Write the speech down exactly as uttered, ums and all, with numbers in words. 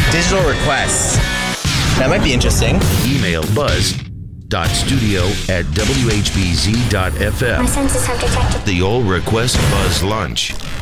Digital requests. That might be interesting. Email buzz dot studio at w h b z dot f m. My senses have detected. The All Request Buzz Lunch.